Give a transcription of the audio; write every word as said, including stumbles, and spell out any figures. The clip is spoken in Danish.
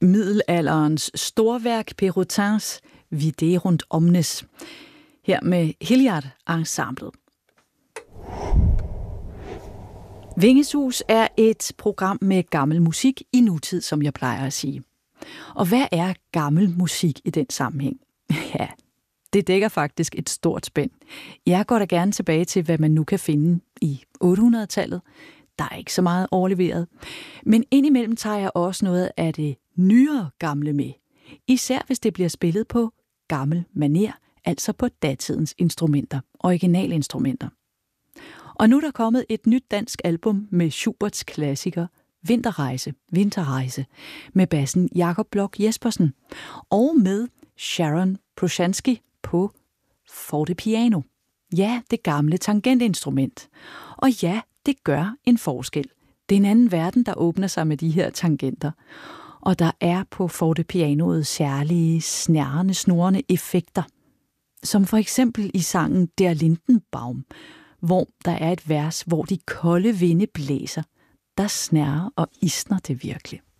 middelalderens storværk Perraultins Viderunt omnes. Her med Hilliard Ensemblet. Vingesus er et program med gammel musik i nutid, som jeg plejer at sige. Og hvad er gammel musik i den sammenhæng? Ja, det dækker faktisk et stort spænd. Jeg går da gerne tilbage til, hvad man nu kan finde i otte hundrede-tallet. Der er ikke så meget overleveret. Men indimellem tager jeg også noget af det nyere gamle med. Især hvis det bliver spillet på gammel maner, altså på datidens instrumenter, originalinstrumenter. Og nu er der kommet et nyt dansk album med Schuberts klassiker Vinterrejse, Vinterrejse, med bassen Jakob Bloch Jespersen og med Sharon Proshansky på fortepiano. Ja, det gamle tangentinstrument. Og ja, det gør en forskel. Det er en anden verden, der åbner sig med de her tangenter. Og der er på fortepianoet særlige snærende, snurrende effekter. Som for eksempel i sangen Der Lindenbaum, hvor der er et vers, hvor de kolde vinde blæser. Der snærrer og isner det virkelig.